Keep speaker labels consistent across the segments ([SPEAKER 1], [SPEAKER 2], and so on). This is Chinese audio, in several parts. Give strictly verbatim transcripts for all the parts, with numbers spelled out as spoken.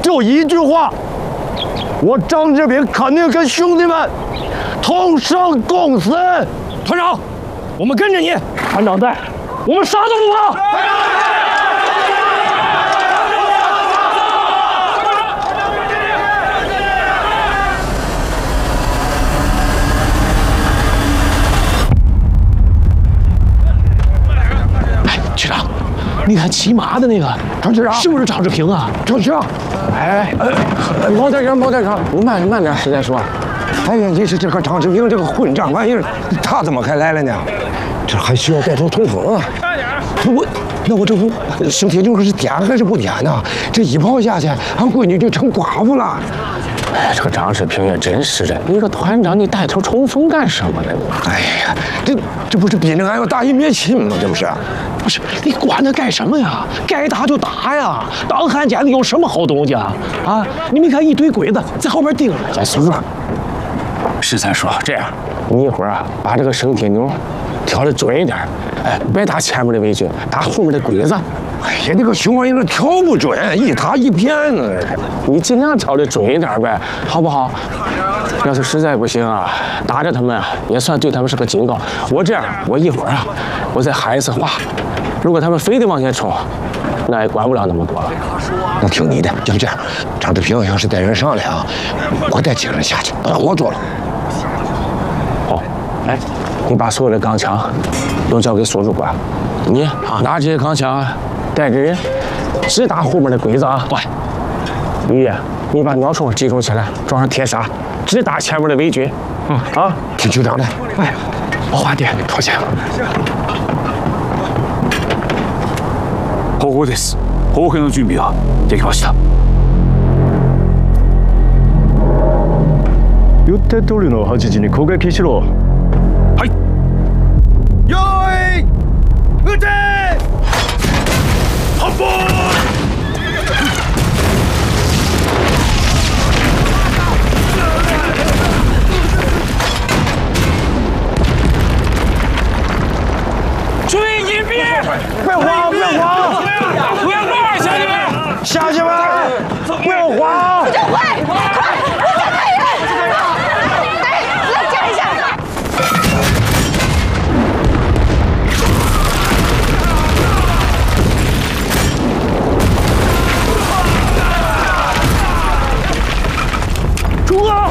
[SPEAKER 1] 就一句话，我张志平肯定跟兄弟们同生共死。团长，我们跟着你。团长在，我们啥都不怕。团长在。
[SPEAKER 2] 局长，你看骑马的那个
[SPEAKER 1] 张局长
[SPEAKER 2] 是不是张志平啊？
[SPEAKER 1] 张局长，哎，呃，毛队长，毛队长，我慢慢点，实在说。哎呀，你是这个张志平这个混账玩意儿，他怎么还来了呢？这还需要带头通风啊！我，那我这不生铁牛是点还是不点呢？这一炮下去，俺闺女就成寡妇了。
[SPEAKER 2] 哎，这个张志平也真是的，你个团长，你带头冲锋干什么呢？
[SPEAKER 1] 哎呀，这这不是逼着俺要大义灭亲吗？这不是？
[SPEAKER 2] 不是，你管他干什么呀？该打就打呀！当汉奸的有什么好东西啊？啊，你没看一堆鬼子在后边盯着。
[SPEAKER 1] 咱叔啊，
[SPEAKER 2] 是咱说这样，你一会儿啊，把这个生铁牛挑得准一点，哎，别打前面的围军，打后面的鬼子。
[SPEAKER 1] 哎呀，那个熊玩意儿挑不准，一塔一片呢。
[SPEAKER 2] 你尽量挑的准一点呗，好不好？要是实在不行啊，打着他们啊，也算对他们是个警告。我这样，我一会儿啊，我再喊一次话。如果他们非得往前冲，那也管不了那么多了。
[SPEAKER 1] 那听你的，要不这样，张志平要是带人上来啊，我带几个人下去，让我做了。
[SPEAKER 2] 好，哎，你把所有的钢枪都交给锁主管，你拿这些钢枪。 带着人，只打后面的鬼子啊！对，于爷，你把鸟虫集中起来，装上铁砂，只打前面的围军。嗯啊，
[SPEAKER 1] 听局长的。
[SPEAKER 2] 哎，我花店掏钱。
[SPEAKER 3] 報告です。砲兵の準備はできました。
[SPEAKER 4] 言った通りのはちじに攻撃しろ。
[SPEAKER 3] はい。用意、撃て！ 発砲！
[SPEAKER 5] 注意隐蔽！
[SPEAKER 1] 别慌，别慌，
[SPEAKER 5] 不要乱，乡亲们！
[SPEAKER 1] 乡亲们，不要慌！
[SPEAKER 6] 不就快，快，不要太远！哎，来站一下！
[SPEAKER 1] 冲啊！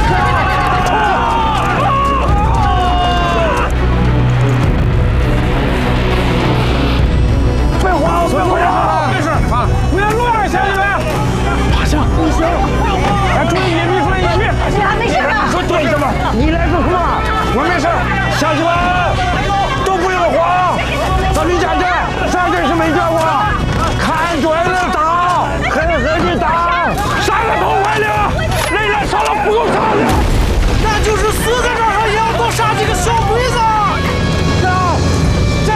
[SPEAKER 1] 别慌，别慌，
[SPEAKER 5] 没事啊，不要乱，乡亲们！
[SPEAKER 2] 马上，
[SPEAKER 1] 不行，
[SPEAKER 5] 咱注意隐蔽，注意隐蔽！
[SPEAKER 6] 你还没事吧？
[SPEAKER 1] 说对着吧，你来做什么？我没事，乡亲们都不用慌，咱们家这上阵是没见过，看准了打，狠狠地打，
[SPEAKER 5] 杀个痛快的！ 人员少了不够杀的，那就是死在这儿也要多杀几个小鬼子。
[SPEAKER 1] 走，走，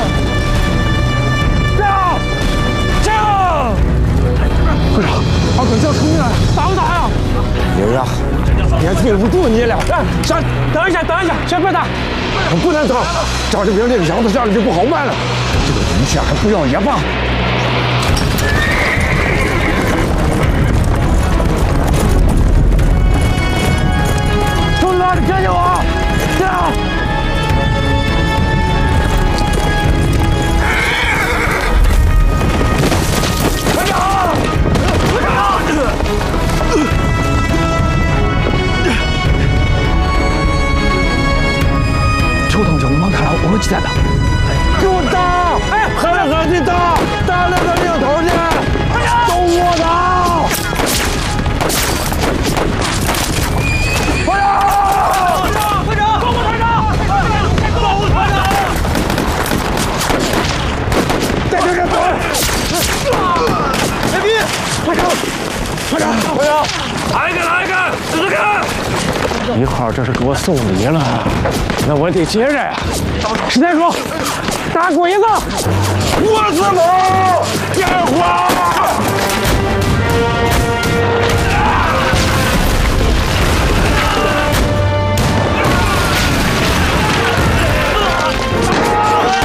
[SPEAKER 1] 走，走！
[SPEAKER 2] 队长，二哥叫冲进来了，打不打呀？
[SPEAKER 1] 妮儿啊，也对不住你了。
[SPEAKER 2] 哎，上，等一下，等一下，先别打，
[SPEAKER 1] 不能走，张志平这个小子上来就不好办了，这个一下还不要也罢。 你跟着我，这样。团长，团长！
[SPEAKER 2] 邱同志，我们看了，我们几在的？
[SPEAKER 1] 给我打！哎，狠狠地打，打那个领头的，都我打！团长！ 团长，团长，团长，
[SPEAKER 3] 来一个，来一个，试试看。
[SPEAKER 2] 一号这是给我送礼了，那我得接着呀。石天叔，打鬼子，
[SPEAKER 1] 我自谋，烟花。